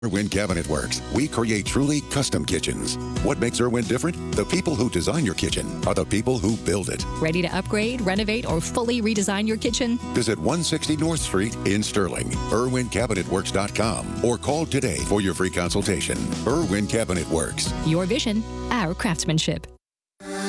Irwin Cabinet Works. We create truly custom kitchens. What makes Irwin different? The people who design your kitchen are the people who build it. Ready to upgrade, renovate, or fully redesign your kitchen? Visit 160 North Street in Sterling, IrwinCabinetWorks.com, or call today for your free consultation. Irwin Cabinet Works. Your vision, our craftsmanship.